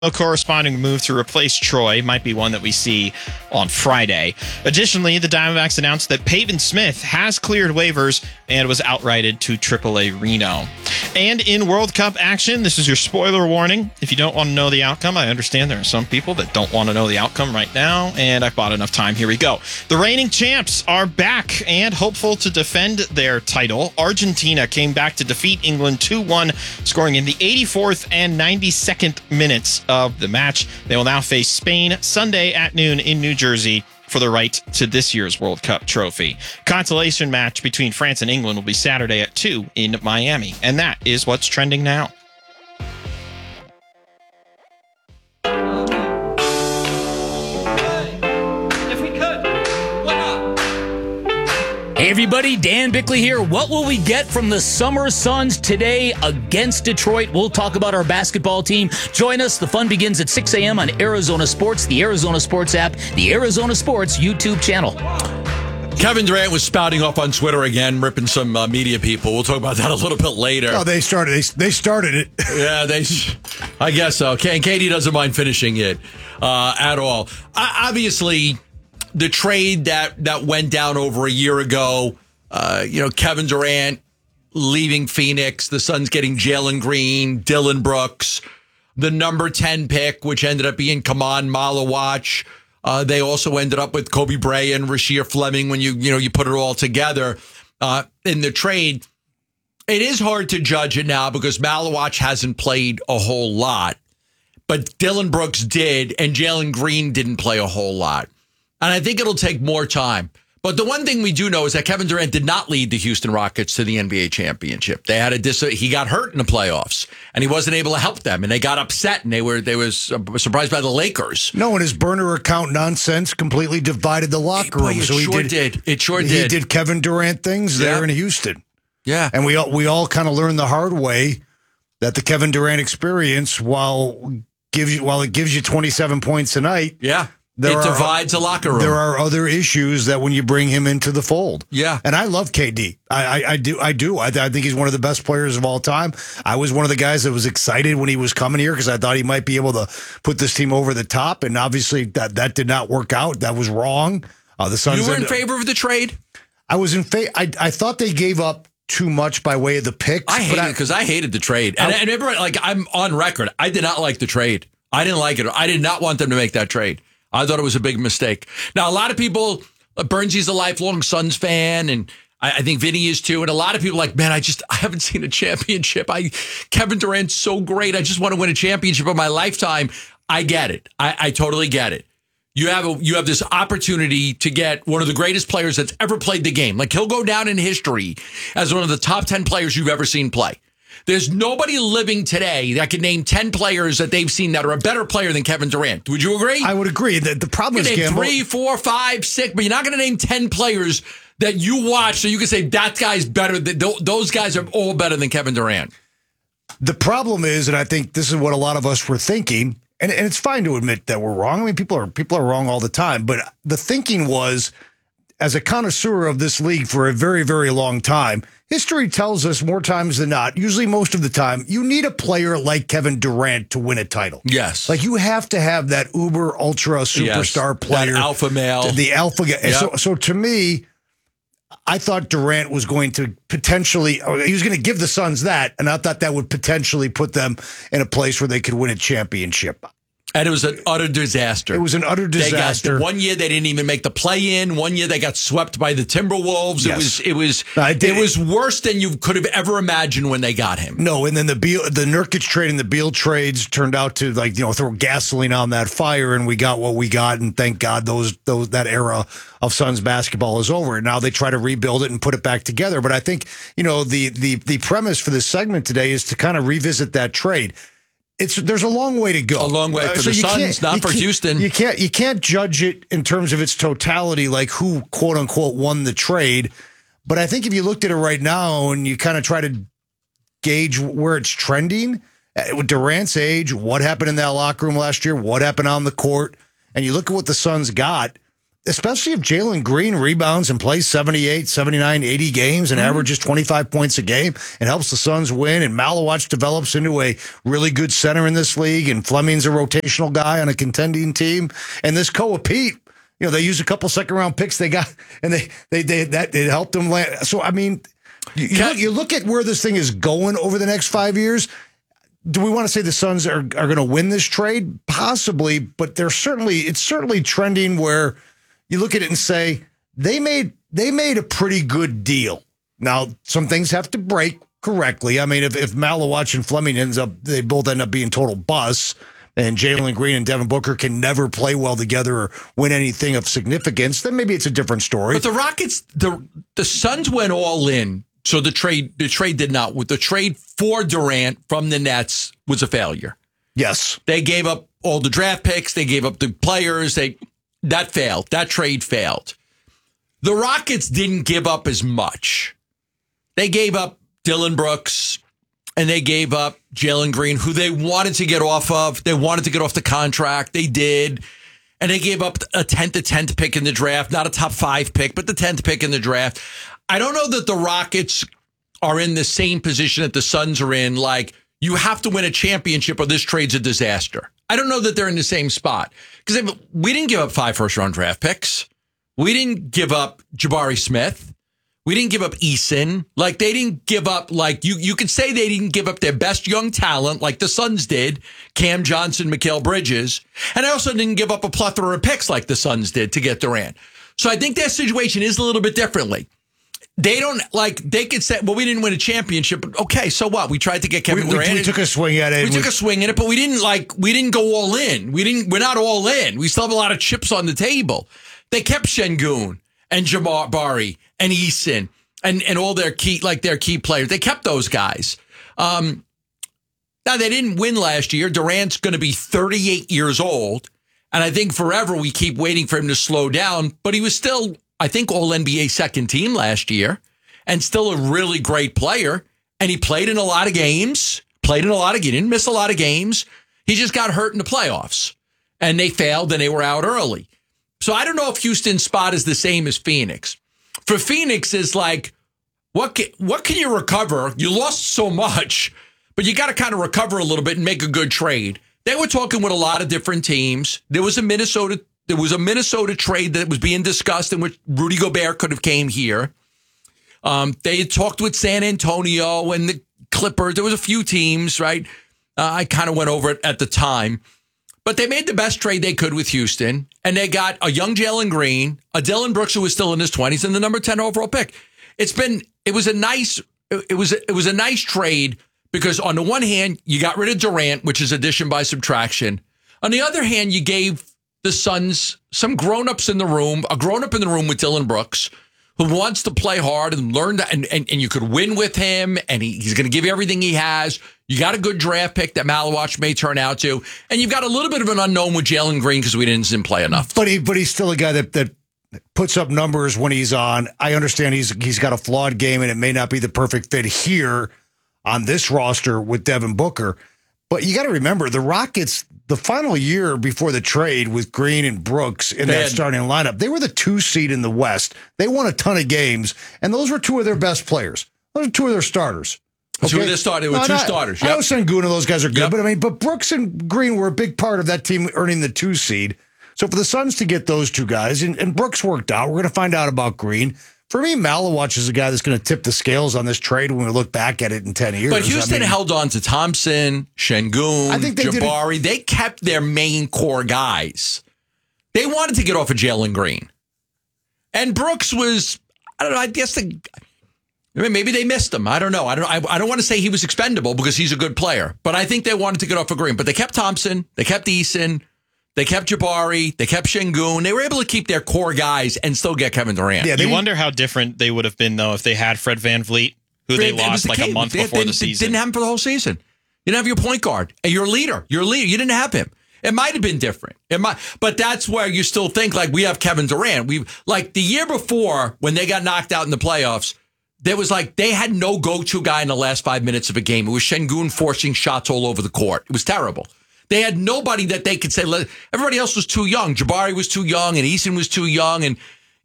A corresponding move to replace Troy might be one that we see on Friday. Additionally, the Diamondbacks announced that Pavin Smith has cleared waivers and was outrighted to AAA Reno. And in World Cup action, this is your spoiler warning. If you don't want to know the outcome, I understand there are some people that don't want to know the outcome right now, and I've bought enough time. Here we go. The reigning champs are back and hopeful to defend their title. Argentina came back to defeat England 2-1, scoring in the 84th and 92nd minutes of the match. They will now face Spain Sunday at noon in New Jersey for the right to this year's World Cup trophy. Consolation match between France and England will be Saturday at 2 in Miami. And that is what's trending now. Hey everybody, Dan Bickley here. What will we get from the Summer Suns today against Detroit? We'll talk about our basketball team. Join us. The fun begins at 6 a.m. on Arizona Sports, the Arizona Sports app, the Arizona Sports YouTube channel. Kevin Durant was spouting off on Twitter again, ripping some media people. We'll talk about that a little bit later. Oh, they started it. Yeah, I guess so. And Katie doesn't mind finishing it at all. Obviously, the trade that went down over a year ago, Kevin Durant leaving Phoenix, the Suns getting Jalen Green, Dillon Brooks, the number 10 pick, which ended up being Kaman Malawach. They also ended up with Kobe Bryant and Rasheer Fleming when you put it all together in the trade. It is hard to judge it now because Malawach hasn't played a whole lot, but Dillon Brooks did, and Jalen Green didn't play a whole lot. And I think it'll take more time. But the one thing we do know is that Kevin Durant did not lead the Houston Rockets to the NBA championship. They had he got hurt in the playoffs, and he wasn't able to help them, and they got upset, and they was surprised by the Lakers. No, and his burner account nonsense completely divided the locker room. It sure did. He did Kevin Durant things there in Houston. Yeah, and we all kind of learned the hard way that the Kevin Durant experience, while it gives you 27 points a night, it divides the locker room. There are other issues that when you bring him into the fold. Yeah. And I love KD. I do. I think he's one of the best players of all time. I was one of the guys that was excited when he was coming here because I thought he might be able to put this team over the top. And obviously that did not work out. That was wrong. The Suns. You were in favor of the trade? I was in favor. I thought they gave up too much by way of the picks. I hated it because I hated the trade. And remember, I'm on record. I did not like the trade. I didn't like it. I did not want them to make that trade. I thought it was a big mistake. Now, a lot of people, Burnsy's a lifelong Suns fan, and I think Vinny is too. And a lot of people are like, man, I haven't seen a championship. Kevin Durant's so great. I just want to win a championship of my lifetime. I get it. I totally get it. You have this opportunity to get one of the greatest players that's ever played the game. Like, he'll go down in history as one of the top 10 players you've ever seen play. There's nobody living today that can name 10 players that they've seen that are a better player than Kevin Durant. Would you agree? I would agree. The problem is, Gamble, 3, 4, 5, 6, but you're not going to name 10 players that you watch so you can say that guy's better. Those guys are all better than Kevin Durant. The problem is, and I think this is what a lot of us were thinking, and it's fine to admit that we're wrong. I mean, people are wrong all the time, but the thinking was, as a connoisseur of this league for a very, very long time, history tells us more times than not, usually most of the time, you need a player like Kevin Durant to win a title. Yes. Like, you have to have that uber ultra superstar player. That alpha male. The alpha guy. Yep. So to me, I thought Durant was going to potentially, he was going to give the Suns that, and I thought that would potentially put them in a place where they could win a championship. And it was an utter disaster. It was an utter disaster. One year they didn't even make the play-in. One year they got swept by the Timberwolves. Yes. It was worse than you could have ever imagined when they got him. No, and then the Nurkic trade and the Beal trades turned out to throw gasoline on that fire, and we got what we got. And thank God that era of Suns basketball is over. Now they try to rebuild it and put it back together. But I think the premise for this segment today is to kind of revisit that trade. There's a long way to go. A long way for the Suns, not for Houston. You can't judge it in terms of its totality, like who, quote unquote, won the trade. But I think if you looked at it right now and you kind of try to gauge where it's trending, with Durant's age, what happened in that locker room last year, what happened on the court, and you look at what the Suns got, especially if Jalen Green rebounds and plays 78, 79, 80 games and averages 25 points a game and helps the Suns win, and Malawach develops into a really good center in this league, and Fleming's a rotational guy on a contending team, and this Koa Pete, they used a couple second-round picks they got, and it helped them land. So, I mean, you look at where this thing is going over the next 5 years. Do we want to say the Suns are going to win this trade? Possibly, but it's certainly trending where you look at it and say they made a pretty good deal. Now, some things have to break correctly. I mean, if Malawach and Fleming they both end up being total busts, and Jalen Green and Devin Booker can never play well together or win anything of significance, then maybe it's a different story. But the Rockets, the Suns went all in. So the trade did not. The trade for Durant from the Nets was a failure. Yes. They gave up all the draft picks. They gave up the players. That failed. That trade failed. The Rockets didn't give up as much. They gave up Dylan Brooks and they gave up Jalen Green, who they wanted to get off of. They wanted to get off the contract. They did. And they gave up a 10th pick in the draft, not a top 5 pick, but the 10th pick in the draft. I don't know that the Rockets are in the same position that the Suns are in. Like, you have to win a championship or this trade's a disaster. I don't know that they're in the same spot. Because we didn't give up 5 first-round draft picks. We didn't give up Jabari Smith. We didn't give up Eason. Like, they didn't give up, like, you could say they didn't give up their best young talent like the Suns did, Cam Johnson, Mikal Bridges. And I also didn't give up a plethora of picks like the Suns did to get Durant. So I think their situation is a little bit differently. They could say, well, we didn't win a championship. But okay, so what? We tried to get Kevin Durant. We took a swing at it. We took a swing at it, but we didn't go all in. We're not all in. We still have a lot of chips on the table. They kept Şengün and Jabari and Eason and all their key players. They kept those guys. Now, they didn't win last year. Durant's going to be 38 years old. And I think forever we keep waiting for him to slow down. But he was still, I think, All-NBA second team last year and still a really great player. And he played in a lot of games, he didn't miss a lot of games. He just got hurt in the playoffs and they failed and they were out early. So I don't know if Houston's spot is the same as Phoenix. For Phoenix is like, what can you recover? You lost so much, but you got to kind of recover a little bit and make a good trade. They were talking with a lot of different teams. There was a Minnesota trade that was being discussed in which Rudy Gobert could have came here. They had talked with San Antonio and the Clippers. There was a few teams, right? I kind of went over it at the time. But they made the best trade they could with Houston, and they got a young Jalen Green, a Dylan Brooks who was still in his 20s, and the number 10 overall pick. It was a nice trade because on the one hand, you got rid of Durant, which is addition by subtraction. On the other hand, you gave the Suns some grown-ups in the room, a grown-up in the room with Dylan Brooks, who wants to play hard and learn that, and you could win with him, and he's going to give you everything he has. You got a good draft pick that Malawach may turn out to, and you've got a little bit of an unknown with Jalen Green because we didn't see him play enough. But he's still a guy that puts up numbers when he's on. I understand he's got a flawed game, and it may not be the perfect fit here on this roster with Devin Booker. But you got to remember, the Rockets, the final year before the trade with Green and Brooks in that starting lineup, they were the 2 seed in the West. They won a ton of games, and those were 2 of their best players. Those are 2 of their starters. Okay? 2 of their starters. There were 2 starters. Yep. I know Şengün and those guys are good, but Brooks and Green were a big part of that team earning the 2 seed. So for the Suns to get those 2 guys, and Brooks worked out, we're going to find out about Green. For me, Malawach is a guy that's going to tip the scales on this trade when we look back at it in 10 years. But Houston held on to Thompson, Şengün, Jabari. They kept their main core guys. They wanted to get off of Jalen Green. And Brooks was, I don't know, I guess maybe they missed him. I don't know. I don't want to say he was expendable because he's a good player. But I think they wanted to get off of Green. But they kept Thompson. They kept Eason. They kept Jabari. They kept Şengün. They were able to keep their core guys and still get Kevin Durant. Yeah, you wonder how different they would have been, though, if they had Fred VanVleet, who they lost like a month before the season. They didn't have him for the whole season. You didn't have your point guard and your leader. You didn't have him. It might have been different. But that's where you still think, like, we have Kevin Durant. Like, the year before, when they got knocked out in the playoffs, there was like, they had no go-to guy in the last 5 minutes of a game. It was Şengün forcing shots all over the court. It was terrible. They had nobody that they could say. Everybody else was too young. Jabari was too young, and Eason was too young, and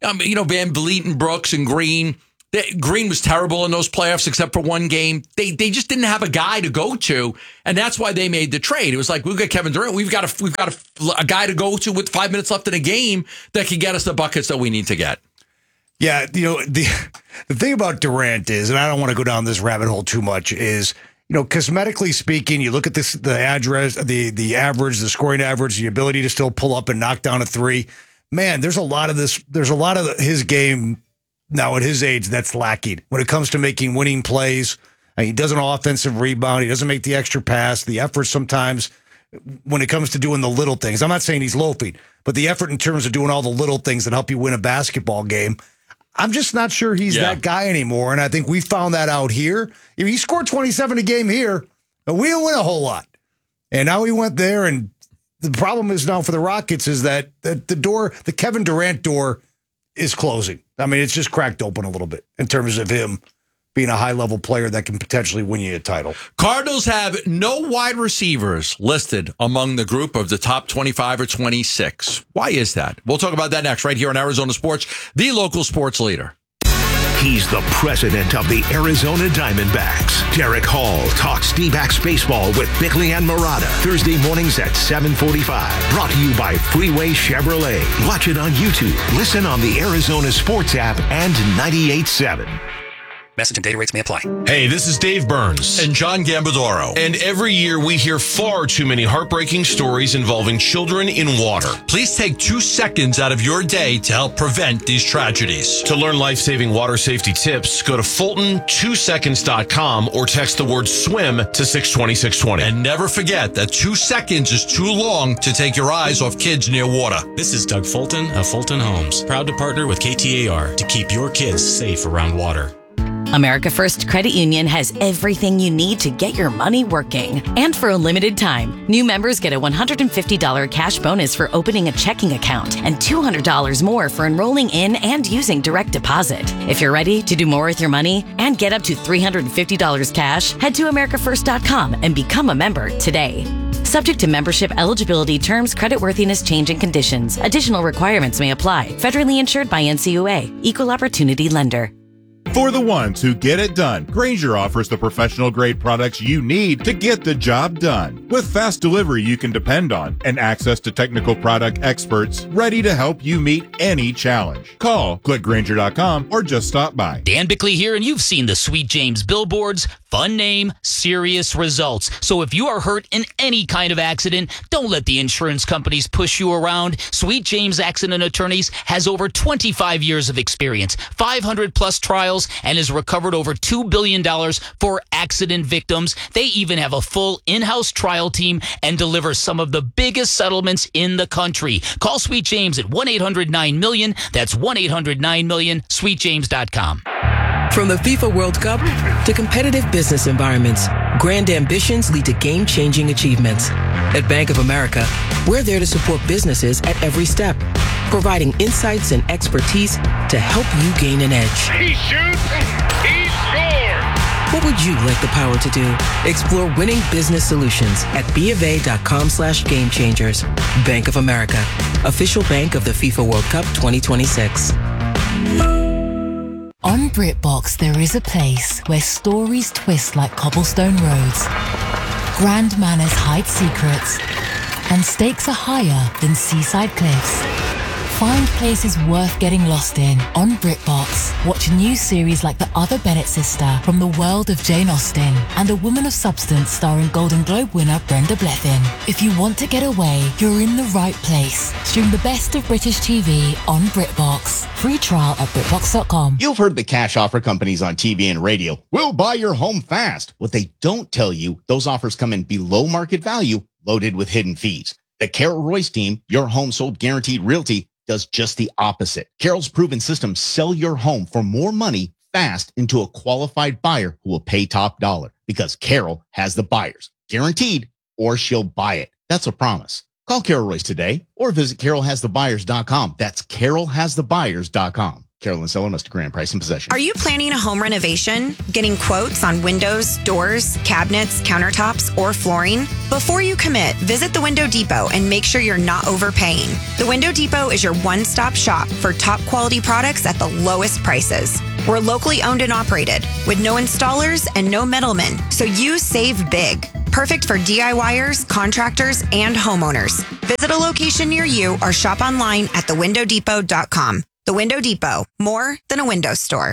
Van Vliet and Brooks and Green. Green was terrible in those playoffs except for one game. They just didn't have a guy to go to, and that's why they made the trade. It was like, we've got Kevin Durant. We've got a guy to go to with 5 minutes left in a game that can get us the buckets that we need to get. Yeah, the thing about Durant is, and I don't want to go down this rabbit hole too much, is cosmetically speaking, you look at this, the address, the average, the scoring average, the ability to still pull up and knock down a three. Man, there's a lot of his game now at his age that's lacking when it comes to making winning plays. He does an offensive rebound. He doesn't make the extra pass, the effort sometimes when it comes to doing the little things. I'm not saying he's loafing, but the effort in terms of doing all the little things that help you win a basketball game, I'm just not sure he's that guy anymore. And I think we found that out here. If he scored 27 a game here, we didn't win a whole lot. And now he went there, and the problem is now for the Rockets is that the Kevin Durant door is closing. I mean, it's just cracked open a little bit in terms of him being a high-level player that can potentially win you a title. Cardinals have no wide receivers listed among the group of the top 25 or 26. Why is that? We'll talk about that next right here on Arizona Sports, the local sports leader. He's the president of the Arizona Diamondbacks. Derek Hall talks D-backs baseball with Bickley and Murata. Thursday mornings at 7:45. Brought to you by Freeway Chevrolet. Watch it on YouTube. Listen on the Arizona Sports app and 98.7. Message and data rates may apply. Hey, this is Dave Burns. And John Gambadoro. And every year we hear far too many heartbreaking stories involving children in water. Please take 2 seconds out of your day to help prevent these tragedies. To learn life-saving water safety tips, go to Fulton2seconds.com or text the word SWIM to 620-620. And never forget that 2 seconds is too long to take your eyes off kids near water. This is Doug Fulton of Fulton Homes, proud to partner with KTAR to keep your kids safe around water. America First Credit Union has everything you need to get your money working. And for a limited time, new members get a $150 cash bonus for opening a checking account and $200 more for enrolling in and using direct deposit. If you're ready to do more with your money and get up to $350 cash, head to americafirst.com and become a member today. Subject to membership eligibility terms, creditworthiness, change, and conditions. Additional requirements may apply. Federally insured by NCUA. Equal Opportunity Lender. For the ones who get it done, Grainger offers the professional-grade products you need to get the job done. With fast delivery you can depend on and access to technical product experts ready to help you meet any challenge. Call, click Grainger.com, or just stop by. Dan Bickley here, and you've seen the Sweet James billboards. Fun name, serious results. So if you are hurt in any kind of accident, don't let the insurance companies push you around. Sweet James Accident Attorneys has over 25 years of experience, 500 plus trials, and has recovered over $2 billion for accident victims. They even have a full in-house trial team and deliver some of the biggest settlements in the country. Call Sweet James at 1-800-9-MILLION. That's 1-800-9-MILLION, sweetjames.com. From the FIFA World Cup to competitive business environments, grand ambitions lead to game-changing achievements. At Bank of America, we're there to support businesses at every step, providing insights and expertise to help you gain an edge. He shoots, he scores! What would you like the power to do? Explore winning business solutions at BofA.com/gamechangers. Bank of America, official bank of the FIFA World Cup 2026. On BritBox, there is a place where stories twist like cobblestone roads, grand manners hide secrets, and stakes are higher than seaside cliffs. Find places worth getting lost in on BritBox. Watch new series like The Other Bennett Sister from the world of Jane Austen and A Woman of Substance starring Golden Globe winner Brenda Blethyn. If you want to get away, you're in the right place. Stream the best of British TV on BritBox. Free trial at BritBox.com. You've heard the cash offer companies on TV and radio. We'll buy your home fast. What they don't tell you, those offers come in below market value, loaded with hidden fees. The Carol Royce team, your home sold guaranteed realty, does just the opposite. Carol's proven system sell your home for more money fast into a qualified buyer who will pay top dollar because Carol has the buyers guaranteed or she'll buy it. That's a promise. Call Carol Royce today or visit carolhasthebuyers.com. That's carolhasthebuyers.com. Carolyn Solomus to Grand Price in possession. Are you planning a home renovation? Getting quotes on windows, doors, cabinets, countertops, or flooring? Before you commit, visit the Window Depot and make sure you're not overpaying. The Window Depot is your one-stop shop for top quality products at the lowest prices. We're locally owned and operated with no installers and no middlemen, so you save big. Perfect for DIYers, contractors, and homeowners. Visit a location near you or shop online at thewindowdepot.com. The Window Depot, more than a window store.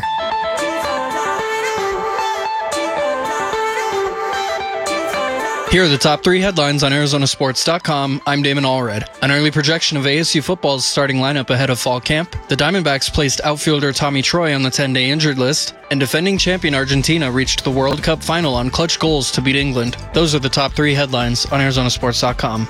Here are the top 3 headlines on Arizonasports.com. I'm Damon Allred. An early projection of ASU football's starting lineup ahead of fall camp. The Diamondbacks placed outfielder Tommy Troy on the 10-day injured list. And defending champion Argentina reached the World Cup final on clutch goals to beat England. Those are the top 3 headlines on Arizonasports.com.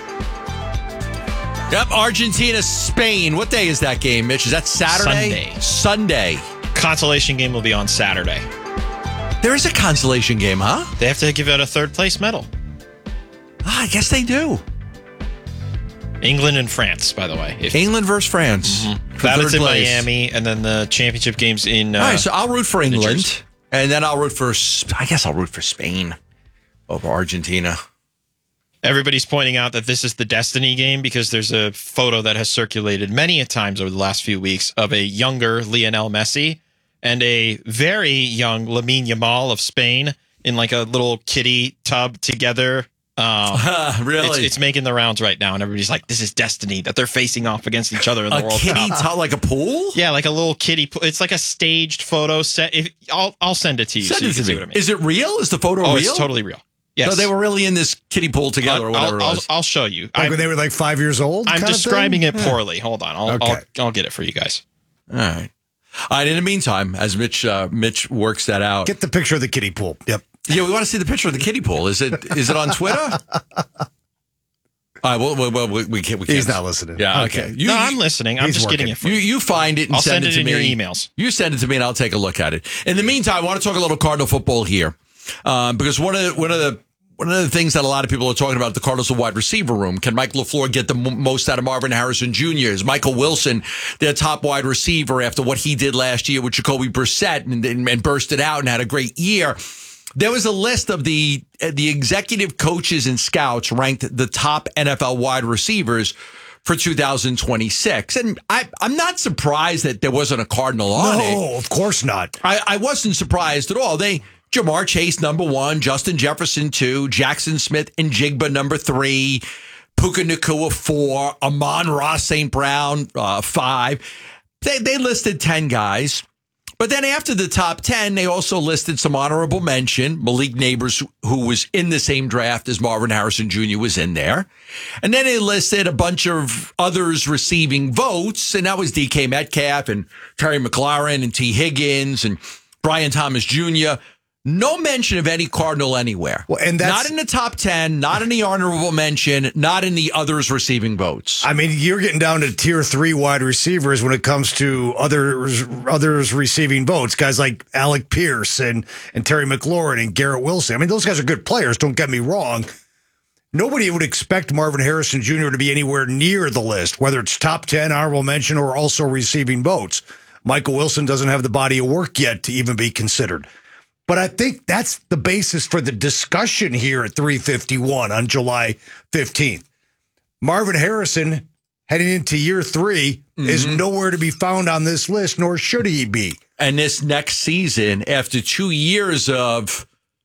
Yep, Argentina, Spain. What day is that game, Mitch? Is that Saturday? Sunday. Consolation game will be on Saturday. There is a consolation game, huh? They have to give out a third-place medal. I guess they do. England and France, by the way. England versus France. Mm-hmm. That's in Miami, and then the championship games in all right, so I'll root for England, and then I'll root for Spain over Argentina. Everybody's pointing out that this is the destiny game because there's a photo that has circulated many a times over the last few weeks of a younger Lionel Messi and a very young Lamine Yamal of Spain in like a little kiddie tub together. Really? It's making the rounds right now, and everybody's like, this is destiny, that they're facing off against each other in the World Cup. A kiddie tub, like a pool? Yeah, like a little kiddie pool. It's like a staged photo set. I'll send it to you so you can see what I mean. Is it real? Is the photo real? It's totally real. Yes. So they were really in this kiddie pool together or whatever it was. I'll show you. Like when they were like 5 years old? I'm describing it poorly. Hold on. I'll get it for you guys. All right. In the meantime, as Mitch works that out. Get the picture of the kiddie pool. Yep. Yeah, we want to see the picture of the kiddie pool. Is it on Twitter? All right, we can't. He's not listening. Yeah, okay. I'm listening. I'm just getting it for you. You find it and send it to me. I'll send it in your emails. You send it to me and I'll take a look at it. In the meantime, I want to talk a little Cardinal football here. Because one of the things that a lot of people are talking about, the Cardinals' wide receiver room. Can Mike LaFleur get the most out of Marvin Harrison Jr.? Is Michael Wilson their top wide receiver after what he did last year with Jacoby Brissett and bursted out and had a great year? There was a list of the executive coaches and scouts ranked the top NFL wide receivers for 2026. And I'm not surprised that there wasn't a Cardinal on it. No, of course not. I wasn't surprised at all. Jamar Chase, number 1, Justin Jefferson, 2, Jackson Smith and Jigba, number 3, Puka Nacua, 4, Amon-Ra St. Brown, 5. They listed 10 guys. But then after the top 10, they also listed some honorable mention. Malik Neighbors, who was in the same draft as Marvin Harrison Jr., was in there. And then they listed a bunch of others receiving votes, and that was DK Metcalf and Terry McLaurin and T. Higgins and Brian Thomas Jr., no mention of any Cardinal anywhere. Well, and that's not in the top 10, not in the honorable mention, not in the others receiving votes. I mean, you're getting down to tier 3 wide receivers when it comes to others receiving votes. Guys like Alec Pierce and Terry McLaurin and Garrett Wilson. I mean, those guys are good players. Don't get me wrong. Nobody would expect Marvin Harrison Jr. to be anywhere near the list, whether it's top 10, honorable mention, or also receiving votes. Michael Wilson doesn't have the body of work yet to even be considered. But I think that's the basis for the discussion here at 3:51 on July 15th. Marvin Harrison, heading into year 3, is nowhere to be found on this list, nor should he be. And this next season, after 2 years of,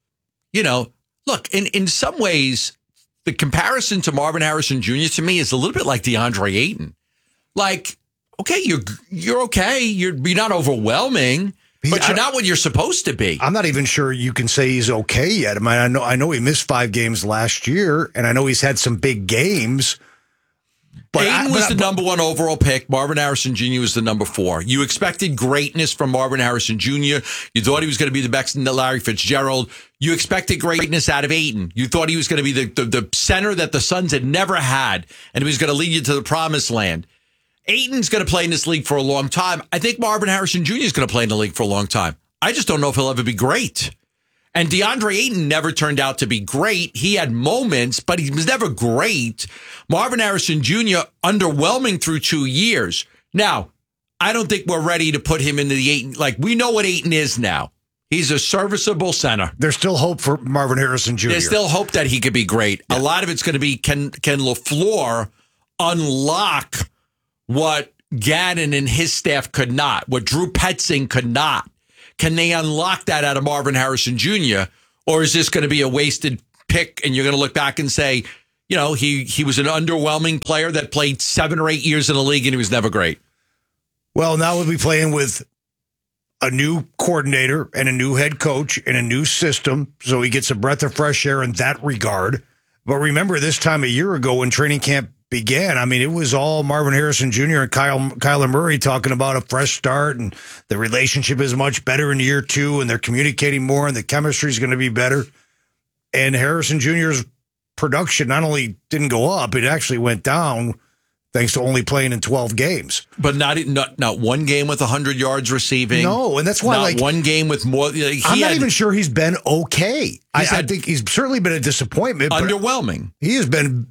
look, in some ways, the comparison to Marvin Harrison Jr. to me is a little bit like DeAndre Ayton. Like, okay, you're okay. You're not overwhelming. But you're not what you're supposed to be. I'm not even sure you can say he's okay yet. I mean, I know he missed 5 games last year, and I know he's had some big games. But Ayton was the number 1 overall pick. Marvin Harrison Jr. was the number 4. You expected greatness from Marvin Harrison Jr. You thought he was going to be the next Larry Fitzgerald. You expected greatness out of Ayton. You thought he was going to be the center that the Suns had never had, and he was going to lead you to the promised land. Ayton's going to play in this league for a long time. I think Marvin Harrison Jr. is going to play in the league for a long time. I just don't know if he'll ever be great. And DeAndre Ayton never turned out to be great. He had moments, but he was never great. Marvin Harrison Jr. underwhelming through 2 years. Now, I don't think we're ready to put him into the Ayton. Like, we know what Ayton is now. He's a serviceable center. There's still hope for Marvin Harrison Jr. There's still hope that he could be great. Yeah. A lot of it's going to be, can LaFleur unlock what Gannon and his staff could not, what Drew Petzing could not? Can they unlock that out of Marvin Harrison Jr.? Or is this going to be a wasted pick and you're going to look back and say, you know, he was an underwhelming player that played 7 or 8 years in the league and he was never great? Well, now we'll be playing with a new coordinator and a new head coach and a new system, so he gets a breath of fresh air in that regard. But remember, this time a year ago when training camp began, I mean, it was all Marvin Harrison Jr. and Kyler Murray talking about a fresh start, and the relationship is much better in year 2, and they're communicating more, and the chemistry is going to be better. And Harrison Jr.'s production not only didn't go up, it actually went down, thanks to only playing in 12 games. But not one game with 100 yards receiving. No, and that's why, not one game with more. I'm not even sure he's been okay. I think he's certainly been a disappointment. Underwhelming. He has been,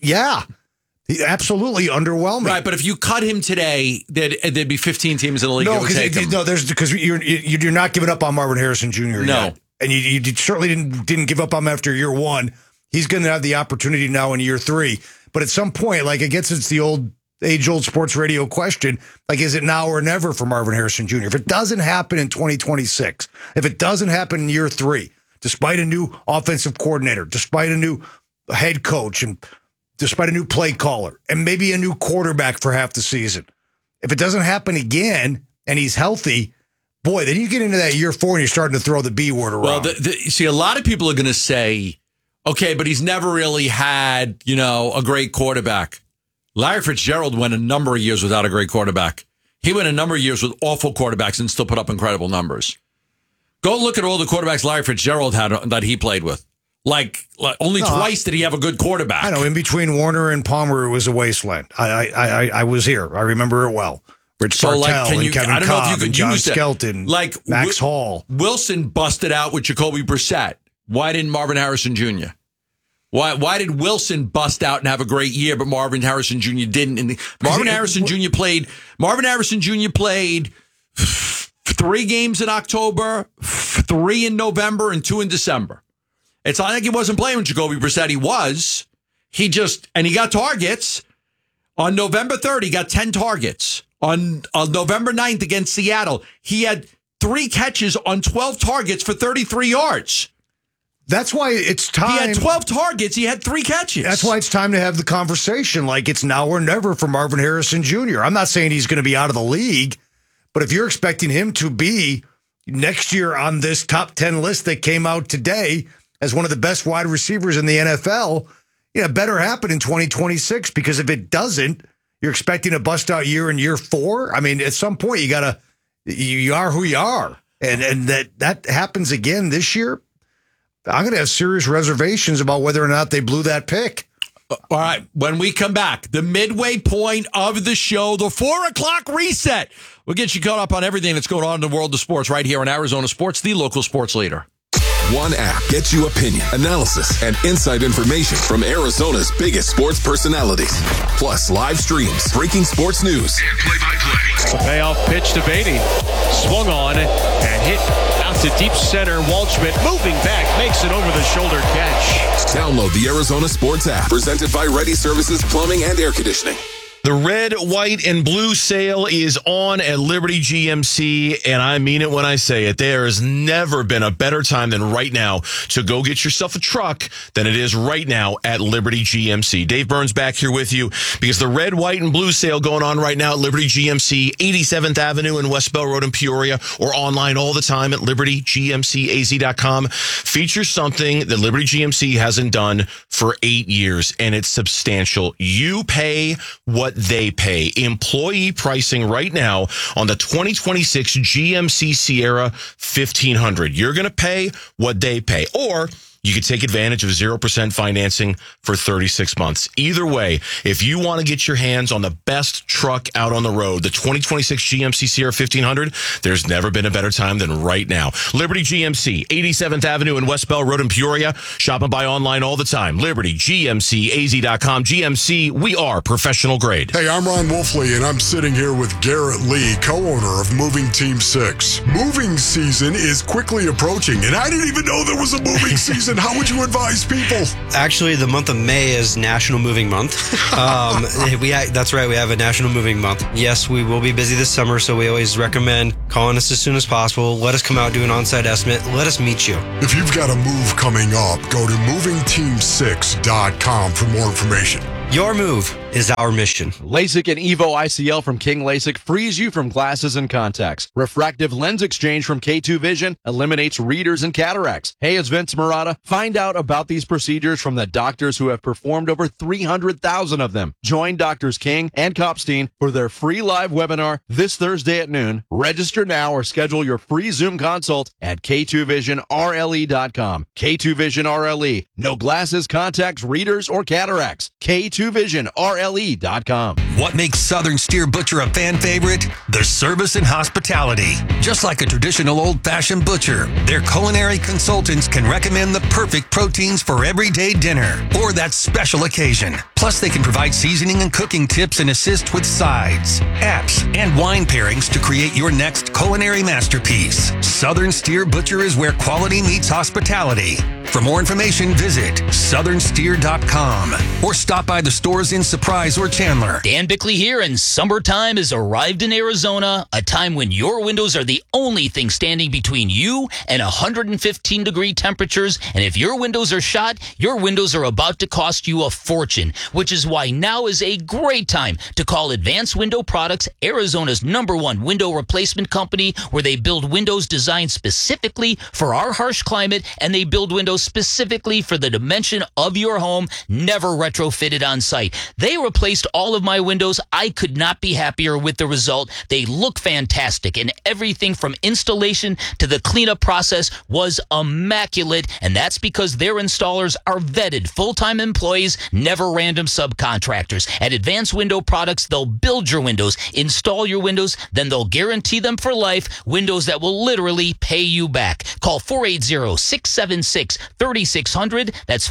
absolutely underwhelming. Right, but if you cut him today, there'd be 15 teams in the league that would take him. No, because you're not giving up on Marvin Harrison Jr. yet. And you certainly didn't give up on him after year 1. He's going to have the opportunity now in year 3. But at some point, like, I guess it's the age-old sports radio question, like, is it now or never for Marvin Harrison Jr.? If it doesn't happen in 2026, if it doesn't happen in year 3, despite a new offensive coordinator, despite a new head coach, and despite a new play caller, and maybe a new quarterback for half the season, if it doesn't happen again and he's healthy, boy, then you get into that year 4 and you're starting to throw the B word around. Well, see, a lot of people are going to say, okay, but he's never really had, a great quarterback. Larry Fitzgerald went a number of years without a great quarterback. He went a number of years with awful quarterbacks and still put up incredible numbers. Go look at all the quarterbacks Larry Fitzgerald had that he played with. Like only twice did he have a good quarterback. I know, in between Warner and Palmer, it was a wasteland. I was here. I remember it well. Rich Sartell and Kevin Cobb and John Skelton, Max Hall. Wilson busted out with Jacoby Brissett. Why didn't Marvin Harrison Jr.? Why did Wilson bust out and have a great year, but Marvin Harrison Jr. didn't? Marvin Harrison Jr. played 3 games in October, 3 in November, and 2 in December. It's not like he wasn't playing with Jacoby Brissett. He was. He got targets. On November 3rd, he got 10 targets. On November 9th against Seattle, he had 3 catches on 12 targets for 33 yards. That's why it's time. He had 12 targets. He had 3 catches. That's why it's time to have the conversation. Like, it's now or never for Marvin Harrison Jr. I'm not saying he's going to be out of the league, but if you're expecting him to be next year on this top 10 list that came out today as one of the best wide receivers in the NFL, it better happen in 2026, because if it doesn't, you're expecting a bust out year in year 4. I mean, at some point you are who you are. And that happens again this year. I'm going to have serious reservations about whether or not they blew that pick. All right. When we come back, the midway point of the show, the 4 o'clock reset. We'll get you caught up on everything that's going on in the world of sports right here on Arizona Sports, the local sports leader. One app gets you opinion, analysis, and inside information from Arizona's biggest sports personalities. Plus live streams, breaking sports news, and play-by-play. A payoff pitch to Beatty. Swung on and hit out to deep center. Waldschmidt moving back, makes an over-the-shoulder catch. Download the Arizona Sports app, presented by Ready Services Plumbing and Air Conditioning. The red, white, and blue sale is on at Liberty GMC, and I mean it when I say it. There has never been a better time than right now to go get yourself a truck than it is right now at Liberty GMC. Dave Burns back here with you because the red, white, and blue sale going on right now at Liberty GMC, 87th Avenue and West Bell Road in Peoria, or online all the time at libertygmcaz.com, features something that Liberty GMC hasn't done for 8 years, and it's substantial. You pay what they pay. Employee pricing right now on the 2026 GMC Sierra 1500. You're going to pay what they pay. Or you could take advantage of 0% financing for 36 months. Either way, if you want to get your hands on the best truck out on the road, the 2026 GMC Sierra 1500, there's never been a better time than right now. Liberty GMC, 87th Avenue and West Bell Road in Peoria. Shop and buy online all the time. LibertyGMCAZ.com. GMC, we are professional grade. Hey, I'm Ron Wolfley, and I'm sitting here with Garrett Lee, co-owner of Moving Team 6. Moving season is quickly approaching, and I didn't even know there was a moving season. How would you advise people? Actually, the month of May is National Moving Month. That's right, we have a National Moving Month. Yes, we will be busy this summer, so we always recommend calling us as soon as possible. Let us come out, do an on-site estimate. Let us meet you. If you've got a move coming up, go to movingteam6.com for more information. Your move is our mission. LASIK and EVO ICL from King LASIK frees you from glasses and contacts. Refractive lens exchange from K2 Vision eliminates readers and cataracts. Hey, it's Vince Murata. Find out about these procedures from the doctors who have performed over 300,000 of them. Join Doctors King and Kopstein for their free live webinar this Thursday at noon. Register now or schedule your free Zoom consult at K2VisionRLE.com. K2 Vision RLE. No glasses, contacts, readers, or cataracts. K2VisionRLE.com. What makes Southern Steer Butcher a fan favorite? Their service and hospitality. Just like a traditional old-fashioned butcher, their culinary consultants can recommend the perfect proteins for everyday dinner or that special occasion. Plus, they can provide seasoning and cooking tips and assist with sides, apps, and wine pairings to create your next culinary masterpiece. Southern Steer Butcher is where quality meets hospitality. For more information, visit southernsteer.com or stop by the stores in Surprise or Chandler. Dan Bickley here, and summertime has arrived in Arizona, a time when your windows are the only thing standing between you and 115-degree temperatures. And if your windows are shot, your windows are about to cost you a fortune, which is why now is a great time to call Advanced Window Products, Arizona's #1 window replacement company, where they build windows designed specifically for our harsh climate, and they build windows specifically for the dimension of your home, never retrofitted on site. They replaced all of my windows. I could not be happier with the result. They look fantastic, and everything from installation to the cleanup process was immaculate, and that's because their installers are vetted full-time employees, never random subcontractors. At Advanced Window Products, they'll build your windows, install your windows, then they'll guarantee them for life, windows that will literally pay you back. Call 480-676-3600. That's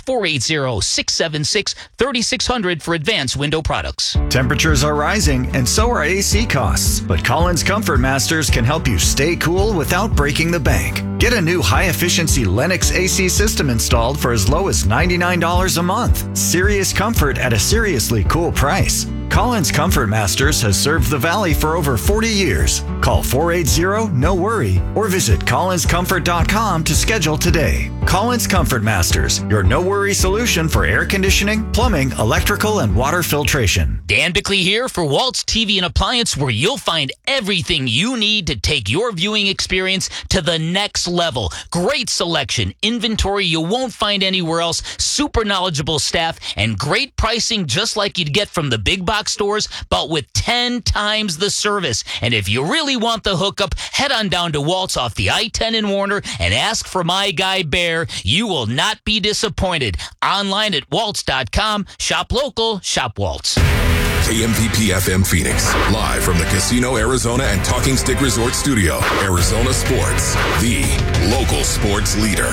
480-676-3600 for Advanced Window Products. Temperatures are rising, and so are AC costs. But Collins Comfort Masters can help you stay cool without breaking the bank. Get a new high-efficiency Lennox AC system installed for as low as $99 a month. Serious comfort at a seriously cool price. Collins Comfort Masters has served the Valley for over 40 years. Call 480-NO-WORRY or visit collinscomfort.com to schedule today. Collins Comfort Masters, your no-worry solution for air conditioning, plumbing, electrical, and water filtration. Dan Bickley here for Waltz TV and Appliance, where you'll find everything you need to take your viewing experience to the next level. Great selection, inventory you won't find anywhere else, super knowledgeable staff, and great pricing just like you'd get from the big box stores, but with 10 times the service. And if you really want the hookup, head on down to Waltz off the I-10 in Warner and ask for my guy Bear. You will not be disappointed. Online at waltz.com. Shop local, shop Waltz. KMVP FM Phoenix, live from the Casino Arizona and Talking Stick Resort Studio. Arizona Sports, the local sports leader.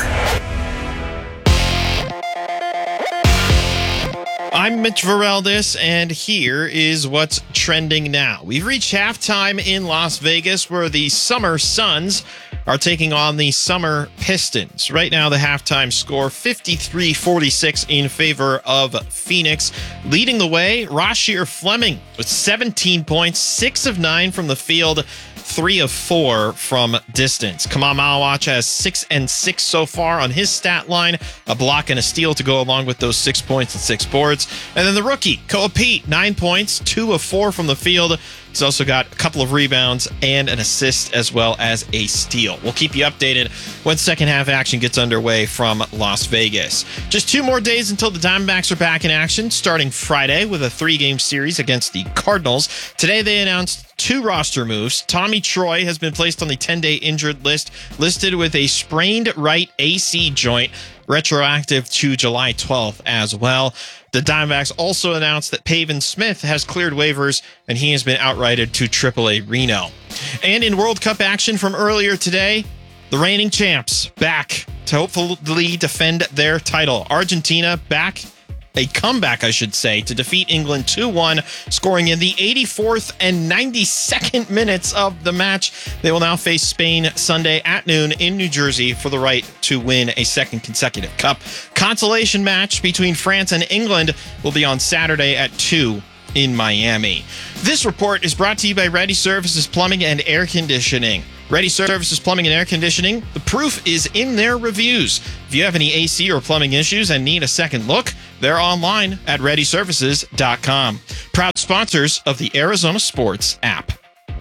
I'm Mitch Vareldis, and here is what's trending now. We've reached halftime in Las Vegas, where the Summer Suns are taking on the Summer Pistons. Right now, the halftime score 53-46 in favor of Phoenix. Leading the way, Rasheer Fleming with 17 points, 6 of 9 from the field, 3 of 4 from distance. Kamal Malawach has 6 and 6 so far on his stat line, a block and a steal to go along with those 6 points and 6 boards. And then the rookie, Koa Pete, 9 points, 2 of 4 from the field. He's also got a couple of rebounds and an assist as well as a steal. We'll keep you updated when second half action gets underway from Las Vegas. Just 2 more days until the Diamondbacks are back in action, starting Friday with a 3-game series against the Cardinals. Today they announced 2 roster moves. Tommy Troy has been placed on the 10-day injured list, listed with a sprained right AC joint, retroactive to July 12th as well. The Diamondbacks also announced that Pavin Smith has cleared waivers, and he has been outrighted to AAA Reno. And in World Cup action from earlier today, the reigning champs back to hopefully defend their title. Argentina back, a comeback, I should say, to defeat England 2-1, scoring in the 84th and 92nd minutes of the match. They will now face Spain Sunday at noon in New Jersey for the right to win a second consecutive cup. Consolation match between France and England will be on Saturday at 2 in Miami. This report is brought to you by Ready Services Plumbing and Air Conditioning. Ready Services Plumbing and Air Conditioning, the proof is in their reviews. If you have any AC or plumbing issues and need a second look, they're online at ReadyServices.com. Proud sponsors of the Arizona Sports app.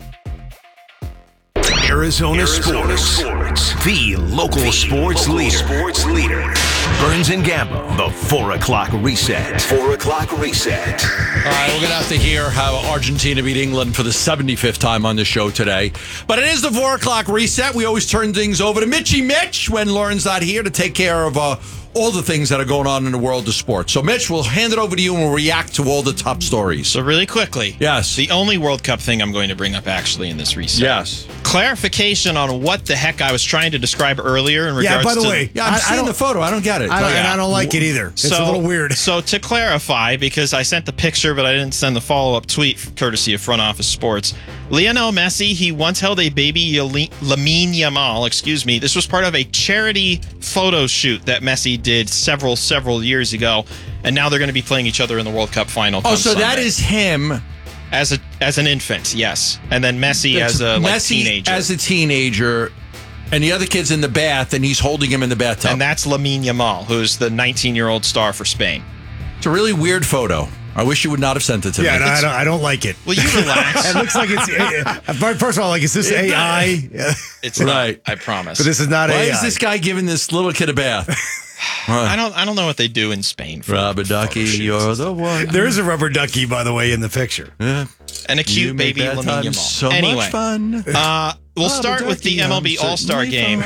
Arizona Sports, the local sports leader. Burns and Gambo, the 4 o'clock reset. 4 o'clock reset. All right, we're going to have to hear how Argentina beat England for the 75th time on the show today. But it is the 4 o'clock reset. We always turn things over to Mitchy Mitch when Lauren's not here to take care of all the things that are going on in the world of sports. So, Mitch, we'll hand it over to you and we'll react to all the top stories. So really quickly. Yes. The only World Cup thing I'm going to bring up actually in this reset. Yes. Clarification on what the heck I was trying to describe earlier in regards to... Yeah, by the way. I'm seeing the photo. I don't get it. I don't like it either. It's a little weird. So to clarify, because I sent the picture, but I didn't send the follow-up tweet courtesy of Front Office Sports. Lionel Messi, he once held a baby Lamine Yamal, This was part of a charity photo shoot that Messi did several years ago, and now they're going to be playing each other in the World Cup final. Oh, so that is him as an infant, yes, and then Messi as a teenager. As a teenager, and the other kid's in the bath, and he's holding him in the bathtub. And that's Lamine Yamal, who's the 19-year-old star for Spain. It's a really weird photo. I wish you would not have sent it to me. Yeah, I don't like it. Will you relax? It looks like it's... First of all, is this AI? It's right. Not, I promise. But this is not AI. Why is this guy giving this little kid a bath? I don't know what they do in Spain. Rubber ducky, you're the one. There is a rubber ducky, by the way, in the picture. Yeah. And a cute baby Lamine Yamal. So anyway, much fun. We'll start with the MLB All-Star Game.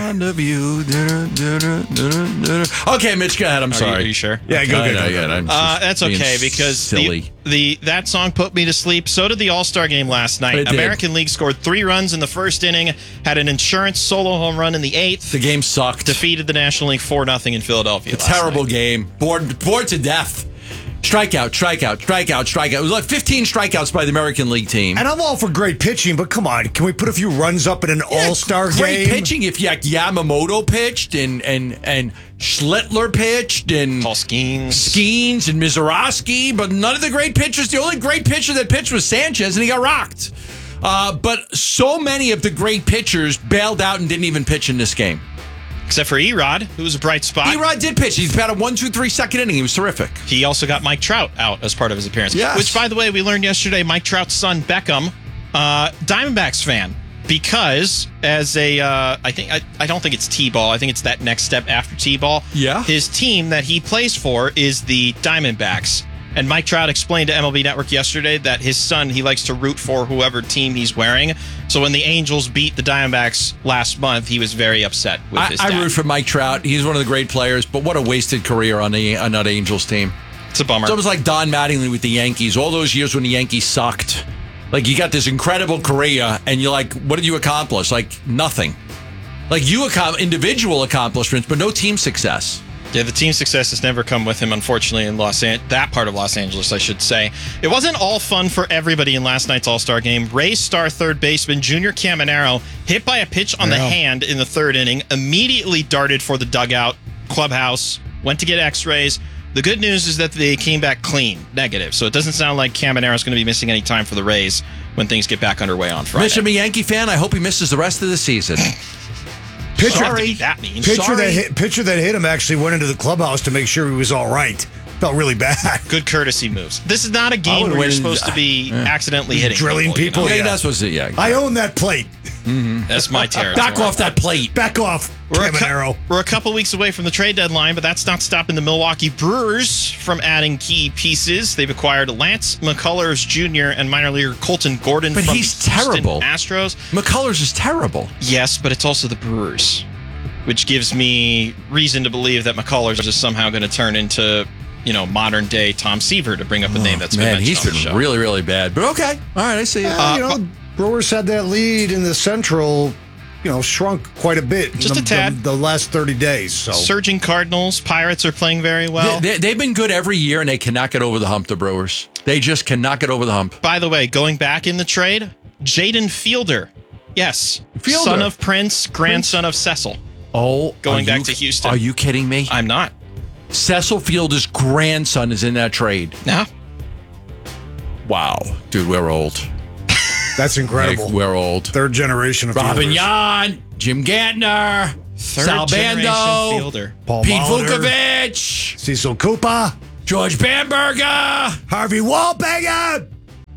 Okay, Mitch, go ahead. I'm sorry. Are you sure? Yeah, go. That's okay because silly. That song put me to sleep. So did the All-Star Game last night. American League scored 3 runs in the first inning, had an insurance solo home run in the 8th. The game sucked. Defeated the National League 4-0 in Philadelphia. A terrible game. Bored to death. Strikeout. It was like 15 strikeouts by the American League team. And I'm all for great pitching, but come on, can we put a few runs up in an All-Star game? Great pitching if Yamamoto pitched and Schlittler pitched and Paul Skeens and Mizorowski, but none of the great pitchers. The only great pitcher that pitched was Sanchez, and he got rocked. But so many of the great pitchers bailed out and didn't even pitch in this game. Except for Erod, who was a bright spot. Erod did pitch. He's had a 1-2-3 second inning. He was terrific. He also got Mike Trout out as part of his appearance. Yes. Which, by the way, we learned yesterday, Mike Trout's son, Beckham, Diamondbacks fan. Because as I don't think it's T-ball. I think it's that next step after T-ball. Yeah. His team that he plays for is the Diamondbacks. And Mike Trout explained to MLB Network yesterday that his son, he likes to root for whoever team he's wearing. So when the Angels beat the Diamondbacks last month, he was very upset with his dad. I root for Mike Trout. He's one of the great players, but what a wasted career on that Angels team. It's a bummer. It's almost like Don Mattingly with the Yankees. All those years when the Yankees sucked. Like, you got this incredible career, and you're like, what did you accomplish? Like, nothing. Like, individual accomplishments, but no team success. Yeah, the team success has never come with him, unfortunately, in that part of Los Angeles, I should say. It wasn't all fun for everybody in last night's All-Star game. Rays star third baseman Junior Caminero hit by a pitch on the hand in the 3rd inning, immediately darted for the dugout, clubhouse, went to get x-rays. The good news is that they came back clean, negative. So it doesn't sound like Caminero's going to be missing any time for the Rays when things get back underway on Friday. Mitch, I'm a Yankee fan. I hope he misses the rest of the season. Sorry, that means. Pitcher that hit him actually went into the clubhouse to make sure he was all right. Felt really bad. Good courtesy moves. This is not a game where you're supposed to be accidentally hitting drilling people. You know? Yeah, that's supposed to. Yeah, I own that plate. That's my territory. Back off that plate. Back off. We're a couple weeks away from the trade deadline, but that's not stopping the Milwaukee Brewers from adding key pieces. They've acquired Lance McCullers Jr. and minor leaguer Colton Gordon But from he's the Houston terrible. Astros. McCullers is terrible. Yes, but it's also the Brewers, which gives me reason to believe that McCullers is somehow going to turn into, modern day Tom Seaver, to bring up a name that's been mentioned he's on the been show. really, really bad. But okay, all right, I see it. Brewers had that lead in the Central, shrunk quite a bit. Just a tad. The last 30 days. So Surging Cardinals, Pirates are playing very well. They've been good every year, and they cannot get over the hump, the Brewers. They just cannot get over the hump. By the way, going back in the trade, Jaden Fielder. Yes. Fielder. Son of Prince, grandson of Cecil. Oh, Going back to Houston. Are you kidding me? I'm not. Cecil Fielder's grandson is in that trade. No. Wow. Dude, we're old. That's incredible. Like, we're old. Third generation of Robin fielders. Yan, Jim Gantner, Sal generation Bando, fielder. Paul Pete Molitor, Vukovich, Cecil Cooper, George Bamberger, Harvey Wallbanger.